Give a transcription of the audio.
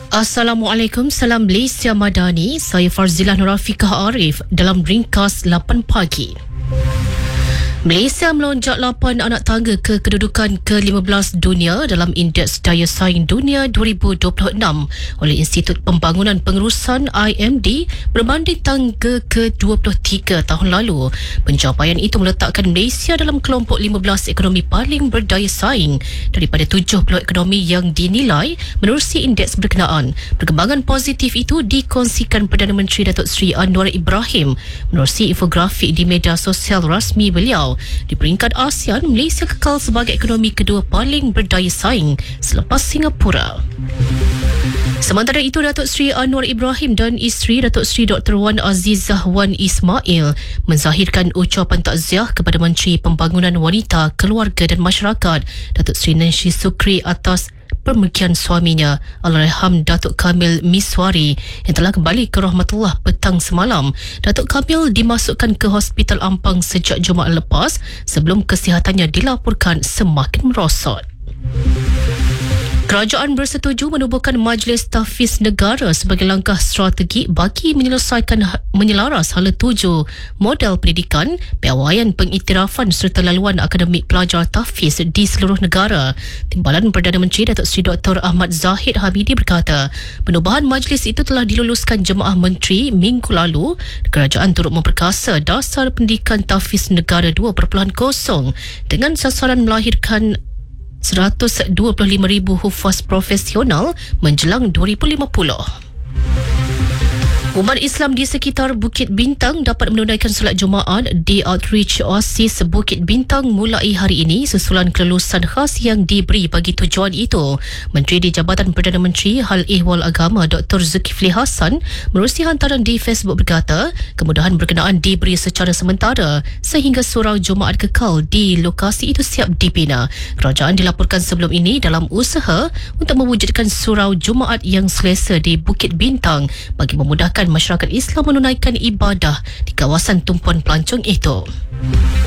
Assalamualaikum, salam Malaysia Madani. Saya Farzilah Nurafiqah Arif dalam ringkas 8 pagi. Malaysia melonjak 8 anak tangga ke kedudukan ke-15 dunia dalam Indeks Daya Saing Dunia 2026 oleh Institut Pembangunan Pengurusan IMD berbanding tangga ke-23 tahun lalu. Pencapaian itu meletakkan Malaysia dalam kelompok 15 ekonomi paling berdaya saing daripada 70 ekonomi yang dinilai menerusi indeks berkenaan. Perkembangan positif itu dikongsikan Perdana Menteri Datuk Seri Anwar Ibrahim menerusi infografik di media sosial rasmi beliau. Di peringkat ASEAN, Malaysia kekal sebagai ekonomi kedua paling berdaya saing selepas Singapura. Sementara itu, Datuk Seri Anwar Ibrahim dan isteri Datuk Seri Dr. Wan Azizah Wan Ismail menzahirkan ucapan takziah kepada Menteri Pembangunan Wanita, Keluarga dan Masyarakat Datuk Seri Nancy Sukri atas permergian suaminya Allahyarham Datuk Kamil Miswari yang telah kembali ke rahmatullah petang semalam. Datuk Kamil dimasukkan ke Hospital Ampang sejak Jumaat lepas sebelum kesihatannya dilaporkan semakin merosot. Kerajaan bersetuju menubuhkan Majlis Tahfiz Negara sebagai langkah strategik bagi menyelaras hala tuju model pendidikan, piawaian pengiktirafan serta laluan akademik pelajar tahfiz di seluruh negara. Timbalan Perdana Menteri Datuk Seri Dr. Ahmad Zahid Hamidi berkata, penubuhan majlis itu telah diluluskan Jemaah Menteri minggu lalu. Kerajaan turut memperkasa dasar pendidikan tahfiz negara 2.0 dengan sasaran melahirkan 125,000 hufaz profesional menjelang 2050. Umat Islam di sekitar Bukit Bintang dapat menunaikan solat Jumaat di Outreach Oasis Bukit Bintang mulai hari ini susulan kelulusan khas yang diberi bagi tujuan itu. Menteri di Jabatan Perdana Menteri Hal Ehwal Agama Dr. Zulkifli Hassan menerusi hantaran di Facebook berkata, kemudahan berkenaan diberi secara sementara sehingga surau Jumaat kekal di lokasi itu siap dibina. Kerajaan dilaporkan sebelum ini dalam usaha untuk mewujudkan surau Jumaat yang selesa di Bukit Bintang bagi memudahkan masyarakat Islam menunaikan ibadah di kawasan tumpuan pelancong itu.